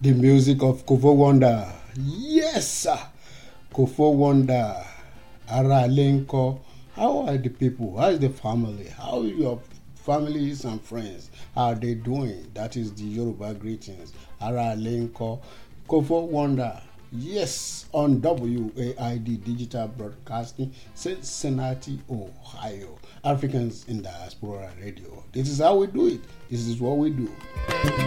The music of Kofo Wonder. Yes, sir. Kofo Wonder. Ara Lenko. How are the people? How is the family? How are your families and friends? How are they doing? That is the Yoruba greetings. Ara Lenko. Kofo Wonder. Yes, on WAID Digital Broadcasting, Cincinnati, Ohio. Africans in Diaspora Radio. This is how we do it. This is what we do.